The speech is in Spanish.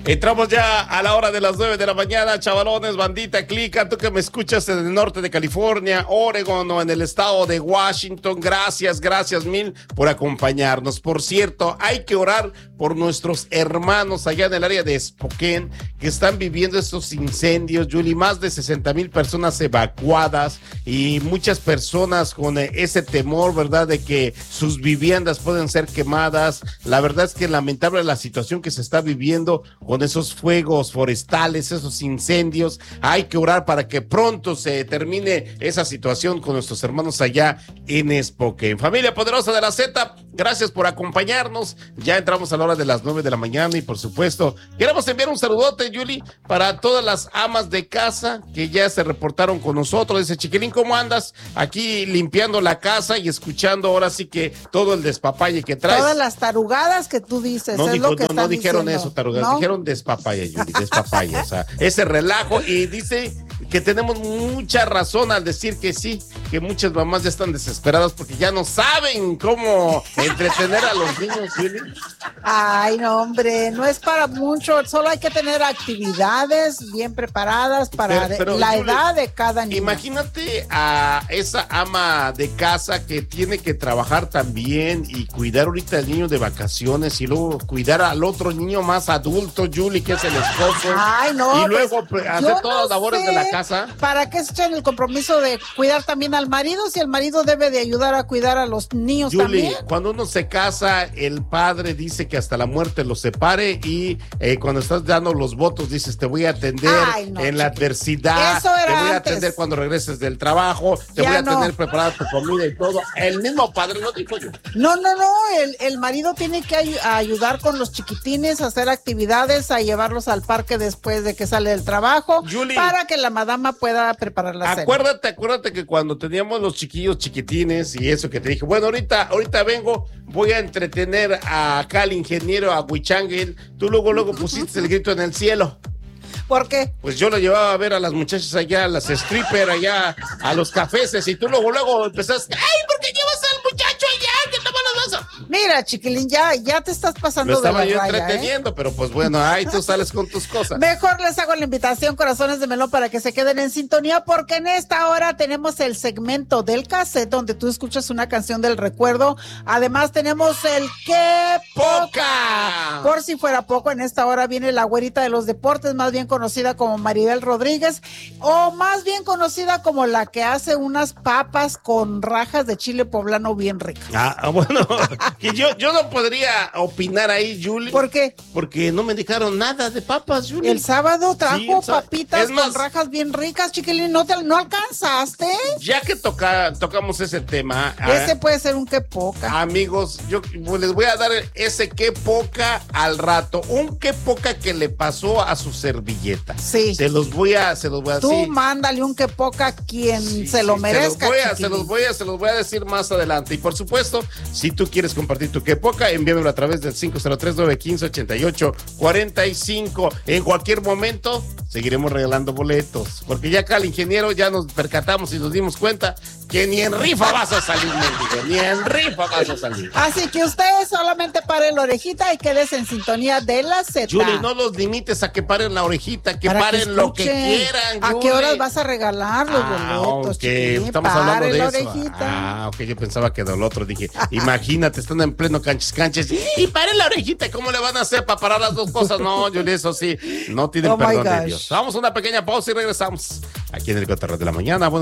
Entramos ya a la hora de las 9 de la mañana, chavalones, bandita, clica, tú que me escuchas en el norte de California, Oregon o en el estado de Washington, gracias mil por acompañarnos. Por cierto, hay que orar por nuestros hermanos allá en el área de Spokane que están viviendo estos incendios, Julie, más de 60,000 personas evacuadas y muchas personas con ese temor, ¿verdad?, de que sus viviendas pueden ser quemadas. La verdad es que lamentable la situación que se está viviendo con esos fuegos forestales, esos incendios. Hay que orar para que pronto se termine esa situación con nuestros hermanos allá en Spokane. Familia poderosa de la Z, gracias por acompañarnos. Ya entramos a la hora de las 9 de la mañana y por supuesto queremos enviar un saludote, Julie, para todas las amas de casa que ya se reportaron con nosotros. Dice: Chiquilín, ¿cómo andas? Aquí limpiando la casa y escuchando ahora sí que todo el despapalle que traes. Todas las tarugadas que tú dices, no, es dijo, lo que no dijeron diciendo. eso, tarugadas, ¿No? dijeron despapaya, Julie, despapaya, o sea, ese relajo. Y dice que tenemos mucha razón al decir que sí, que muchas mamás ya están desesperadas porque ya no saben cómo entretener a los niños, Julie. Ay, no, hombre, no es para mucho, solo hay que tener actividades bien preparadas para Pero, la Julie, edad de cada niño. Imagínate a esa ama de casa que tiene que trabajar también y cuidar ahorita al niño de vacaciones y luego cuidar al otro niño más adulto, Julie, que es el esposo. Ay, no, y luego pues, hacer todas las labores sé de la casa. ¿Para qué se echan el compromiso de cuidar también al marido si el marido debe de ayudar a cuidar a los niños Julie, también? cuando uno se casa, el padre dice que hasta la muerte los separe y cuando estás dando los votos dices: te voy a atender en la adversidad, Eso era te voy a antes. atender cuando regreses del trabajo, te Ya voy a no. tener preparada tu comida y todo. El mismo padre lo dijo yo. No, el marido tiene que ayudar con los chiquitines, a hacer actividades, a llevarlos al parque después de que sale del trabajo, Julie, para que la madama pueda preparar la cena. Acuérdate que cuando teníamos los chiquillos chiquitines y eso que te dije, bueno, ahorita vengo, voy a entretener acá al ingeniero, a Huichangel, tú luego pusiste el grito en el cielo. ¿Por qué? Pues yo lo llevaba a ver a las muchachas allá, a las strippers allá, a los cafeses, y tú luego empezaste: ay, ¿por qué llevas al muchacho allá? ¿Qué toma los vasos? Mira, chiquilín, ya te estás pasando Lo de estaba la yo raya, entreteniendo, pero pues bueno, ahí tú sales con tus cosas. Mejor les hago la invitación, corazones de melón, para que se queden en sintonía, porque en esta hora tenemos el segmento del cassette, donde tú escuchas una canción del recuerdo. Además tenemos el ¡Qué poca! Por si fuera poco, en esta hora viene la güerita de los deportes, más bien conocida como Maribel Rodríguez, o más bien conocida como la que hace unas papas con rajas de chile poblano bien ricas. Bueno, que yo no podría opinar ahí, Julie. ¿Por qué? Porque no me dejaron nada de papas, Julie. El sábado trajo Sí, papitas es más, con rajas bien ricas, chiquilín, ¿no alcanzaste? Ya que tocamos ese tema, Ese puede ser un qué poca. amigos, yo les voy a dar ese qué poca al rato, un qué poca que le pasó a su servilleta. Sí. Se los voy a Tú decir. mándale un que poca a quien Sí, se lo sí, merezca. se los voy a decir más adelante. Y por supuesto, si tú quieres compartir tu qué poca, envíamelo a través del 503-915-8845. En cualquier momento seguiremos regalando boletos, porque ya acá el ingeniero ya nos percatamos y nos dimos cuenta que ni en rifa vas a salir, mendigo, ni en rifa vas a salir. Así que ustedes solamente paren la orejita y quédense en sintonía de la Z. Julie, no los limites a que paren la orejita, que Para paren lo que escuchen. quieran, ¿A Julie. qué horas vas a regalar los boletos, ok, chiquilín? estamos hablando Paren de la eso. orejita. Ok, yo pensaba que del otro. Dije, imagínate, están en pleno canches y paren la orejita, ¿cómo le van a hacer para parar las dos cosas? No, Julie, eso sí, no tienen Oh my perdón de gosh. Dios. Vamos a una pequeña pausa y regresamos aquí en el Cotorreo de la Mañana. Bueno,